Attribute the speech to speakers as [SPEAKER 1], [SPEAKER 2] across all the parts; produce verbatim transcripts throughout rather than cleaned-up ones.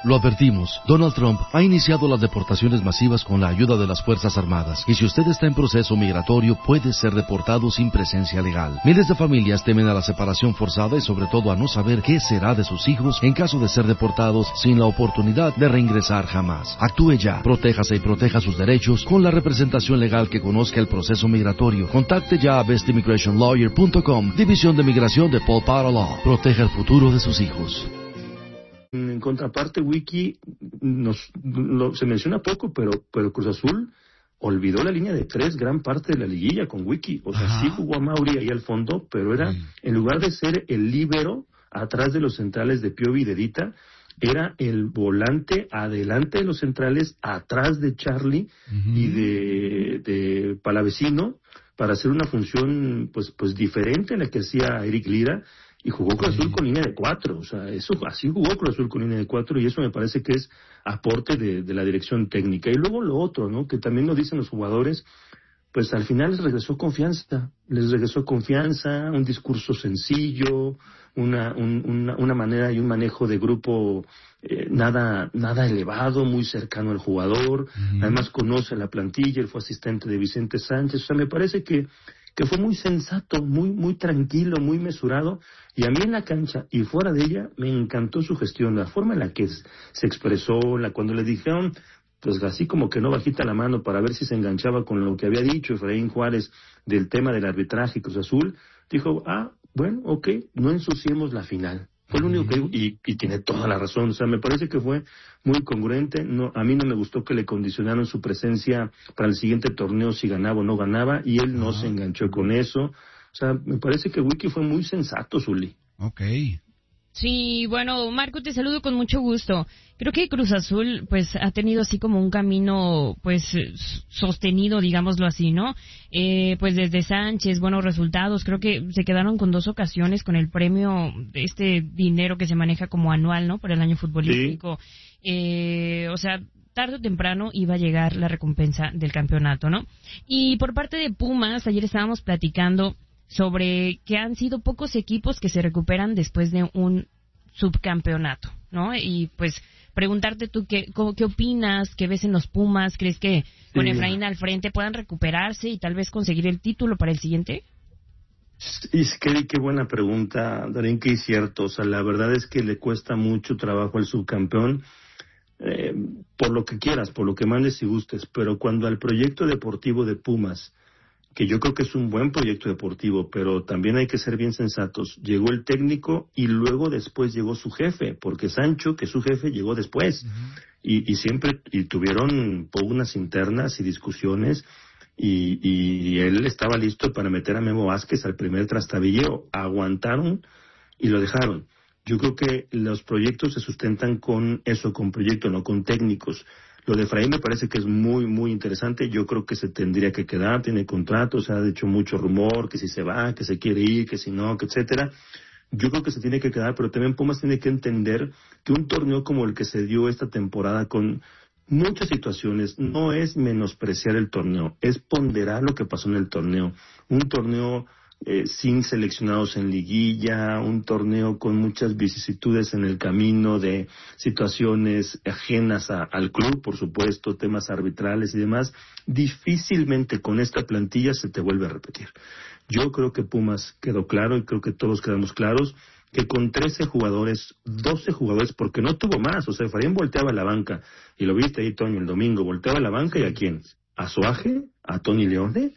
[SPEAKER 1] Lo advertimos, Donald Trump ha iniciado las deportaciones masivas con la ayuda de las Fuerzas Armadas, y si usted está en proceso migratorio, puede ser deportado sin presencia legal. Miles de familias temen a la separación forzada y sobre todo a no saber qué será de sus hijos en caso de ser deportados sin la oportunidad de reingresar jamás. Actúe ya, protéjase y proteja sus derechos con la representación legal que conozca el proceso migratorio. Contacte ya a best immigration lawyer punto com, División de Migración de Paul Potter Law. Proteja el futuro de sus hijos.
[SPEAKER 2] En contraparte, Wiki nos, lo, se menciona poco, pero, pero Cruz Azul olvidó la línea de tres gran parte de la liguilla con Wiki. O sea, Ajá. sí jugó a Mauri ahí al fondo, pero era, sí. en lugar de ser el líbero atrás de los centrales de Piovi y de Dita, era el volante adelante de los centrales, atrás de Charlie uh-huh. y de, de Palavecino, para hacer una función pues, pues diferente a la que hacía Eric Lira. Y jugó Cruz Azul con línea de cuatro, o sea, eso así jugó Cruz Azul con línea de cuatro, y eso me parece que es aporte de, de la dirección técnica. Y luego lo otro, ¿no?, que también lo dicen los jugadores, pues al final les regresó confianza, les regresó confianza, un discurso sencillo, una, un, una, una manera y un manejo de grupo eh, nada, nada elevado, muy cercano al jugador, uh-huh. además conoce la plantilla, él fue asistente de Vicente Sánchez, o sea, me parece que que fue muy sensato, muy muy tranquilo, muy mesurado, y a mí en la cancha y fuera de ella me encantó su gestión, la forma en la que es, se expresó, la cuando le dijeron, pues así como que no bajita la mano para ver si se enganchaba con lo que había dicho Efraín Juárez del tema del arbitraje Cruz Azul, dijo, ah, bueno, ok, no ensuciemos la final. Fue lo único que digo, y, y tiene toda la razón, o sea, me parece que fue muy congruente, no, a mí no me gustó que le condicionaron su presencia para el siguiente torneo si ganaba o no ganaba, y él no ah. se enganchó con eso, o sea, me parece que Wiki fue muy sensato, Zuli.
[SPEAKER 3] Okay.
[SPEAKER 4] Sí, bueno, Marco, te saludo con mucho gusto. Creo que Cruz Azul, pues, ha tenido así como un camino, pues, sostenido, digámoslo así, ¿no? Eh, pues desde Sánchez, buenos resultados. Creo que se quedaron con dos ocasiones con el premio, este dinero que se maneja como anual, ¿no? Por el año futbolístico. Sí. Eh, o sea, tarde o temprano iba a llegar la recompensa del campeonato, ¿no? Y por parte de Pumas, ayer estábamos platicando sobre que han sido pocos equipos que se recuperan después de un subcampeonato, ¿no? Y pues preguntarte tú qué, cómo, qué opinas, qué ves en los Pumas, ¿crees que sí. con Efraín al frente puedan recuperarse y tal vez conseguir el título para el siguiente?
[SPEAKER 2] Y es que qué buena pregunta, Darín, que es cierto, o sea, la verdad es que le cuesta mucho trabajo al subcampeón, eh, por lo que quieras, por lo que mandes y gustes, pero cuando al proyecto deportivo de Pumas, que yo creo que es un buen proyecto deportivo, pero también hay que ser bien sensatos. Llegó el técnico y luego después llegó su jefe, porque Sancho, que es su jefe, llegó después. Uh-huh. Y, y siempre y tuvieron pugnas internas y discusiones, y, y él estaba listo para meter a Memo Vázquez al primer trastabilleo. Aguantaron y lo dejaron. Yo creo que los proyectos se sustentan con eso, con proyectos, no con técnicos. Lo de Efraín me parece que es muy, muy interesante. Yo creo que se tendría que quedar, tiene contrato, se ha hecho mucho rumor, que si se va, que se quiere ir, que si no, que etcétera. Yo creo que se tiene que quedar, pero también Pumas tiene que entender que un torneo como el que se dio esta temporada con muchas situaciones no es menospreciar el torneo, es ponderar lo que pasó en el torneo. Un torneo Eh, sin seleccionados en liguilla, un torneo con muchas vicisitudes en el camino de situaciones ajenas a, al club, por supuesto, temas arbitrales y demás. Difícilmente con esta plantilla se te vuelve a repetir. Yo creo que Pumas quedó claro, y creo que todos quedamos claros, que con trece jugadores, doce jugadores, porque no tuvo más, o sea, Efraín volteaba a la banca, y lo viste ahí, Toño, el domingo, volteaba a la banca, ¿y a quién? ¿A Soaje? ¿A Tony Leone?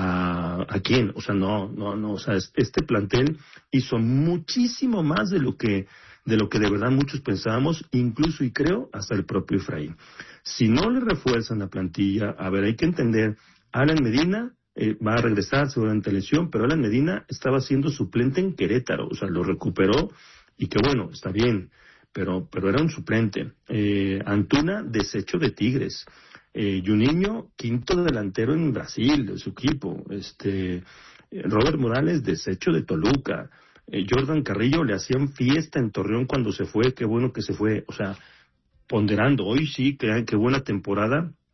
[SPEAKER 2] ¿A, a quién? O sea, no, no, no, o sea, este plantel hizo muchísimo más de lo que, de lo que de verdad muchos pensábamos, incluso, y creo, hasta el propio Efraín. Si no le refuerzan la plantilla, a ver, hay que entender, Alan Medina eh, va a regresar seguramente a lesión, pero Alan Medina estaba siendo suplente en Querétaro, o sea, lo recuperó, y que bueno, está bien, pero, pero era un suplente. Eh, Antuna, desecho de Tigres. Eh, Juninho, quinto delantero en Brasil, de su equipo. Este, Robert Morales, desecho de Toluca. Eh, Jordan Carrillo, le hacían fiesta en Torreón cuando se fue, qué bueno que se fue. O sea, ponderando, hoy sí, que qué buena temporada,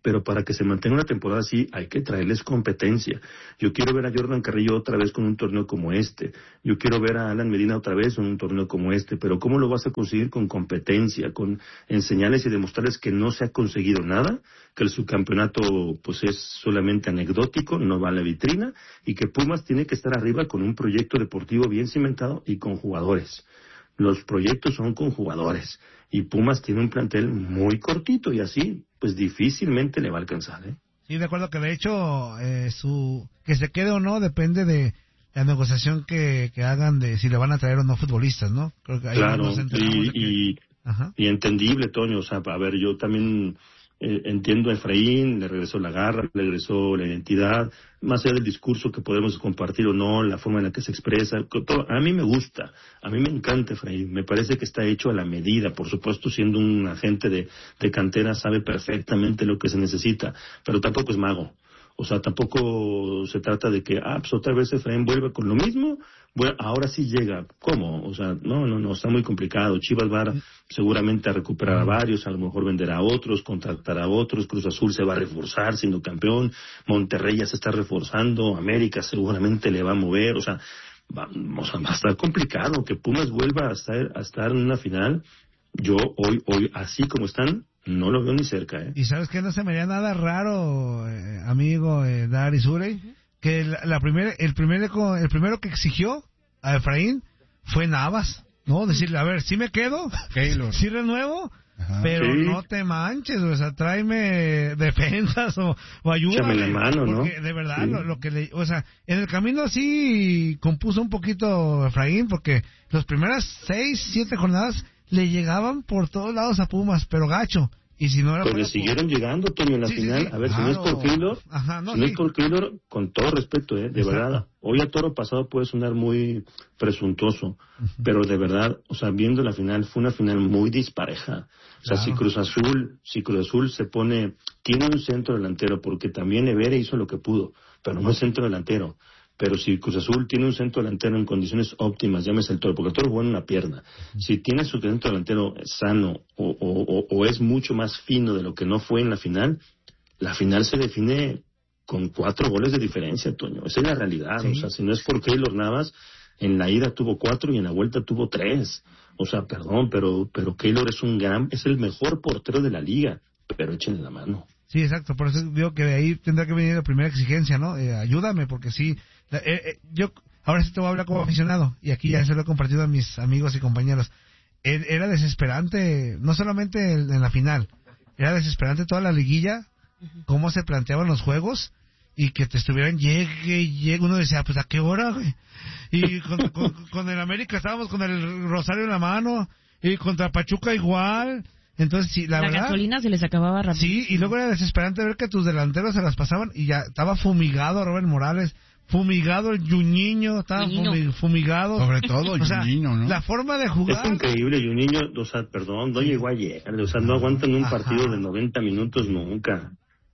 [SPEAKER 2] pero para que se mantenga una temporada así hay que traerles competencia. Yo quiero ver a Jordan Carrillo otra vez con un torneo como este, yo quiero ver a Alan Medina otra vez en un torneo como este, pero ¿cómo lo vas a conseguir? Con competencia, con enseñarles y demostrarles que no se ha conseguido nada, que el subcampeonato pues es solamente anecdótico, no va a la vitrina, y que Pumas tiene que estar arriba con un proyecto deportivo bien cimentado y con jugadores. Los proyectos son con jugadores, y Pumas tiene un plantel muy cortito, y así pues difícilmente le va a alcanzar, ¿eh?
[SPEAKER 3] Sí, de acuerdo, que de hecho eh, su que se quede o no depende de la negociación que, que hagan de si le van a traer o no futbolistas, ¿no? Creo que ahí
[SPEAKER 2] claro,
[SPEAKER 3] nos enteramos de que...
[SPEAKER 2] y, y, y entendible, Toño, o sea, a ver, yo también eh, entiendo a Efraín, le regresó la garra, le regresó la identidad, más allá del discurso que podemos compartir o no, la forma en la que se expresa, todo, a mí me gusta, a mí me encanta Efraín, me parece que está hecho a la medida, por supuesto siendo un agente de, de cantera sabe perfectamente lo que se necesita, pero tampoco es mago. O sea, tampoco se trata de que, ah, pues otra vez Efraín vuelve con lo mismo, bueno, ahora sí llega. ¿Cómo? O sea, no, no, no, está muy complicado. Chivas va seguramente a recuperar a varios, a lo mejor venderá a otros, contratar a otros, Cruz Azul se va a reforzar siendo campeón, Monterrey ya se está reforzando, América seguramente le va a mover, o sea, va, o sea, va a estar complicado que Pumas vuelva a estar, a estar en una final. Yo hoy, hoy, así como están, no lo veo ni cerca, ¿eh?
[SPEAKER 3] Y sabes que no se me haría nada raro, eh, amigo eh, Dari Surey, uh-huh. que la, la primera, el primero, el primero que exigió a Efraín fue Navas, ¿no? Decirle, a ver, sí me quedo, sí renuevo, ajá, pero sí. No te manches, o sea, tráeme defensas o, o ayúdame.
[SPEAKER 2] Échame la mano,
[SPEAKER 3] porque
[SPEAKER 2] ¿no?
[SPEAKER 3] de verdad,
[SPEAKER 2] sí.
[SPEAKER 3] lo, lo que le, o sea, en el camino sí compuso un poquito Efraín, porque las primeras seis, siete jornadas le llegaban por todos lados a Pumas, pero gacho. Y si no era
[SPEAKER 2] pues le siguieron por... llegando, Toño, en la
[SPEAKER 3] sí,
[SPEAKER 2] final.
[SPEAKER 3] Sí, sí.
[SPEAKER 2] A ver,
[SPEAKER 3] Claro.
[SPEAKER 2] si no es por Keylor,
[SPEAKER 3] Ajá, no,
[SPEAKER 2] si no
[SPEAKER 3] sí.
[SPEAKER 2] es por Keylor, con todo respeto, ¿eh? De Exacto. verdad. Hoy a toro pasado puede sonar muy presuntuoso, uh-huh. pero de verdad, o sea, viendo la final, fue una final muy dispareja. O sea, claro. si Cruz Azul, si Cruz Azul se pone, tiene un centro delantero, porque también Evere hizo lo que pudo, pero no es centro delantero. Pero si Cruz Azul tiene un centro delantero en condiciones óptimas, llámese el Toro, porque el Toro jugó en una pierna. Si tiene su centro delantero sano o, o, o es mucho más fino de lo que no fue en la final, la final se define con cuatro goles de diferencia, Toño. Esa es la realidad. Sí. O sea, si no es por Keylor Navas, en la ida tuvo cuatro y en la vuelta tuvo tres. O sea, perdón, pero pero Keylor es un gran, es el mejor portero de la liga, pero échenle la mano.
[SPEAKER 3] Sí, exacto, por eso digo que de ahí tendrá que venir la primera exigencia, ¿no? Eh, ayúdame, porque sí, eh, eh, yo ahora sí te voy a hablar como aficionado, y aquí ya se lo he compartido a mis amigos y compañeros. Eh, era desesperante, no solamente en la final, era desesperante toda la liguilla, cómo se planteaban los juegos, y que te estuvieran llegue y llegue, uno decía, pues ¿a qué hora, güey? Y con, con, con el América estábamos con el Rosario en la mano, y contra Pachuca igual. Entonces, sí, la,
[SPEAKER 4] la
[SPEAKER 3] verdad... La
[SPEAKER 4] gasolina se les acababa rápido.
[SPEAKER 3] Sí, y luego era desesperante ver que tus delanteros se las pasaban y ya estaba fumigado Robert Morales, fumigado el Juninho, estaba fumi, fumigado.
[SPEAKER 5] Sobre todo el
[SPEAKER 3] o sea,
[SPEAKER 5] Juninho, ¿no?
[SPEAKER 3] La forma de jugar...
[SPEAKER 2] Es increíble, Juninho, o sea, perdón, no llegó ayer, o sea, no aguantan un Ajá. partido de noventa minutos nunca.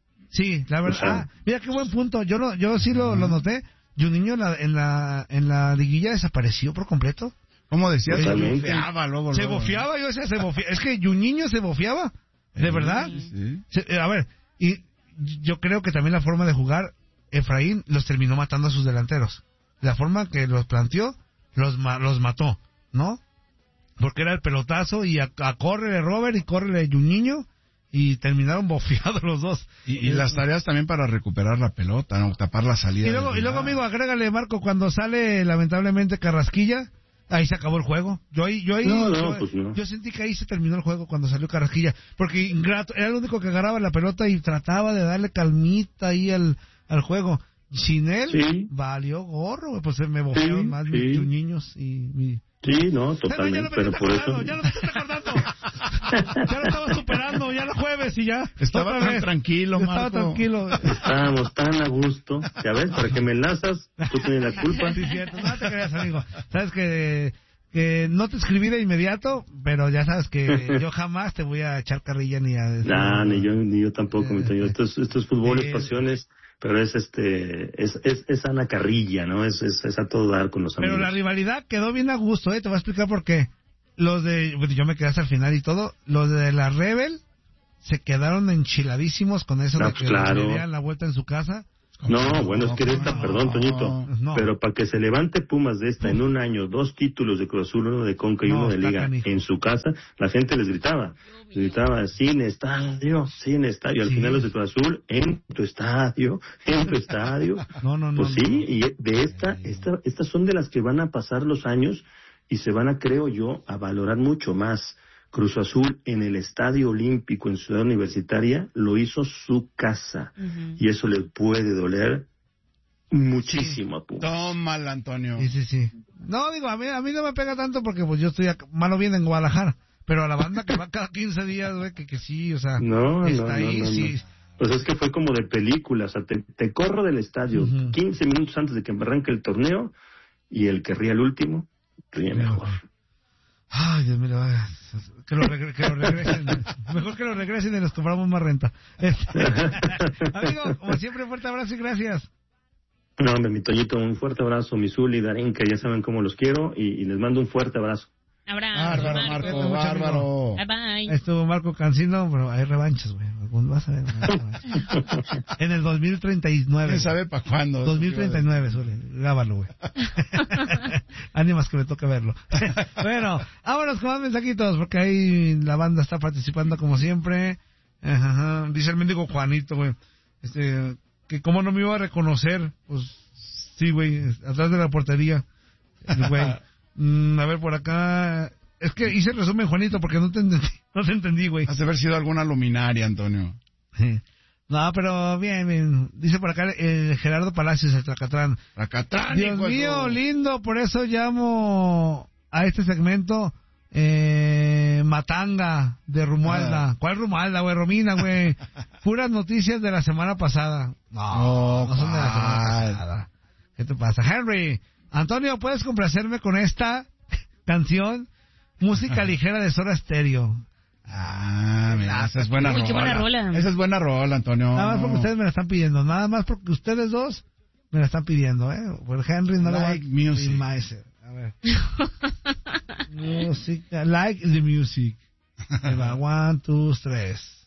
[SPEAKER 3] Sí, la verdad, o sea, ah, mira qué buen punto, yo lo, yo sí lo, lo noté, Juninho en la, en la, en la liguilla desapareció por completo.
[SPEAKER 5] ¿Cómo decías?
[SPEAKER 3] Se
[SPEAKER 5] bofeaba, luego,
[SPEAKER 3] Se
[SPEAKER 5] luego.
[SPEAKER 3] bofeaba, yo decía, se bofeaba. Es que Juninho se bofeaba, de verdad.
[SPEAKER 5] Sí.
[SPEAKER 3] Se, a ver, y yo creo que también la forma de jugar, Efraín los terminó matando a sus delanteros. La forma que los planteó, los los mató, ¿no? Porque era el pelotazo y a, a córrele Robert y córrele Juninho y terminaron bofeados los dos.
[SPEAKER 5] Y, y las tareas también para recuperar la pelota, ¿no? Tapar la salida.
[SPEAKER 3] Y luego, y luego amigo, agrégale, Marco, cuando sale lamentablemente Carrasquilla, ahí se acabó el juego. Yo ahí, yo ahí,
[SPEAKER 2] no, no,
[SPEAKER 3] yo,
[SPEAKER 2] pues no.
[SPEAKER 3] yo sentí que ahí se terminó el juego cuando salió Carrasquilla, porque Ingrato era el único que agarraba la pelota y trataba de darle calmita ahí al, al juego. Sin él,
[SPEAKER 2] sí.
[SPEAKER 3] valió gorro, pues me bofearon sí, más sí. mis niños y mi...
[SPEAKER 2] Sí, no, totalmente, no, pero por eso...
[SPEAKER 3] Ya lo me estoy acordando, ya lo estaba superando, ya los jueves y ya...
[SPEAKER 5] Estaba tan vez. tranquilo, Marco.
[SPEAKER 3] Estaba tranquilo.
[SPEAKER 2] Estábamos tan a gusto, ya ves, para que me enlazas, tú tienes la culpa.
[SPEAKER 3] Sí, cierto, no te creas, amigo. Sabes que, que no te escribí de inmediato, pero ya sabes que yo jamás te voy a echar carrilla ni a... Decir,
[SPEAKER 2] nah, ni yo, ni yo tampoco, eh, mi Toño. Esto es, esto es fútbol, es pasiones... Pero es este es es, es Ana Carrilla, ¿no? Es, es es a todo dar con los amigos.
[SPEAKER 3] Pero la rivalidad quedó bien a gusto, ¿eh? Te voy a explicar por qué. Los de... Yo me quedé hasta el final y todo. Los de la Rebel se quedaron enchiladísimos con eso
[SPEAKER 2] No,
[SPEAKER 3] de que
[SPEAKER 2] claro.
[SPEAKER 3] le dieran la vuelta en su casa.
[SPEAKER 2] No, bueno, es que de esta,
[SPEAKER 5] no,
[SPEAKER 2] perdón, Toñito,
[SPEAKER 3] no.
[SPEAKER 2] pero para que se levante Pumas de esta en un año, dos títulos de Cruz Azul, uno de Conca y
[SPEAKER 3] No,
[SPEAKER 2] uno de
[SPEAKER 3] está
[SPEAKER 2] Liga
[SPEAKER 3] canijo.
[SPEAKER 2] en su casa, la gente les gritaba, les gritaba, sin estadio, sin estadio, al
[SPEAKER 3] Sí.
[SPEAKER 2] final los de Cruz Azul, en tu estadio, en tu estadio.
[SPEAKER 3] No, no, no.
[SPEAKER 2] Pues
[SPEAKER 3] no.
[SPEAKER 2] sí, y de esta, esta, estas son de las que van a pasar los años y se van a, creo yo, a valorar mucho más. Cruz Azul en el Estadio Olímpico en Ciudad Universitaria lo hizo su casa,
[SPEAKER 4] Ujú.
[SPEAKER 2] y eso le puede doler muchísimo a Pumas.
[SPEAKER 5] Tómala, Antonio.
[SPEAKER 3] Sí, sí, sí. No, digo, a mí, a mí no me pega tanto porque pues yo estoy acá, malo bien en Guadalajara, pero a la banda que va cada quince días, güey, que, que sí, o sea,
[SPEAKER 2] No,
[SPEAKER 3] está
[SPEAKER 2] no, no,
[SPEAKER 3] ahí,
[SPEAKER 2] no, no.
[SPEAKER 3] sí.
[SPEAKER 2] Pues es que fue como de película, o sea, te, te corro del estadio
[SPEAKER 3] Ujú.
[SPEAKER 2] quince minutos antes de que me arranque el torneo, y el que ría el último, ríe mejor.
[SPEAKER 3] Ay, Dios mío, vaya, que lo, regre- que lo regresen. Mejor que lo regresen y les cobramos más renta. Este, amigo, como siempre, fuerte abrazo y gracias.
[SPEAKER 2] No, hombre, mi Toñito, un fuerte abrazo, mi Zuli, Darín, que ya saben cómo los quiero, y, y les mando un fuerte abrazo.
[SPEAKER 4] Abrazo,
[SPEAKER 5] Bárbaro,
[SPEAKER 4] Marco.
[SPEAKER 5] Marco, bárbaro.
[SPEAKER 4] Bye bye.
[SPEAKER 3] Estuvo Marco Cancino, pero hay revanchas, güey. Algún- Vas a ver. Vas a ver. En el dos mil treinta y nueve.
[SPEAKER 5] ¿Quién sabe para cuándo?
[SPEAKER 3] dos mil treinta y nueve, suele. Grábalo, güey. Ánimas que me toca verlo. Bueno, vámonos con más mensajitos, porque ahí la banda está participando como siempre. Ajá, ajá. Dice el mendigo Juanito, güey. Este, que cómo no me iba a reconocer. Pues, sí, güey, atrás de la portería. El güey. Mm, a ver, por acá. Es que hice resumen, Juanito, porque no te entendí, no te entendí, güey.
[SPEAKER 5] Has de haber sido alguna luminaria, Antonio.
[SPEAKER 3] Sí. No, pero bien, bien. Dice por acá el Gerardo Palacios, el Tracatrán.
[SPEAKER 5] Tracatrán,
[SPEAKER 3] Dios
[SPEAKER 5] hijo de
[SPEAKER 3] mío,
[SPEAKER 5] su-
[SPEAKER 3] lindo, por eso llamo a este segmento eh, Matanga de Romualda.
[SPEAKER 5] Ah.
[SPEAKER 3] ¿Cuál Romualda, güey? Romina, güey. Puras noticias de la semana pasada. No,
[SPEAKER 5] No,
[SPEAKER 3] no son de la semana
[SPEAKER 5] ¿cuál?
[SPEAKER 3] pasada. ¿Qué te pasa? Henry, Antonio, ¿puedes complacerme con esta canción? Música ligera de Soda Stereo.
[SPEAKER 5] Ah, mira, esa es buena
[SPEAKER 4] Uy,
[SPEAKER 5] rola.
[SPEAKER 4] qué buena rola.
[SPEAKER 5] Esa es buena rola, Antonio.
[SPEAKER 3] Nada más porque ustedes me la están pidiendo. Nada más porque ustedes dos me la están pidiendo, ¿eh? Por Henry no
[SPEAKER 5] Like
[SPEAKER 3] lo va
[SPEAKER 5] music.
[SPEAKER 3] a Meiser. A ver. Música, like the music. Ahí va, one, two, tres.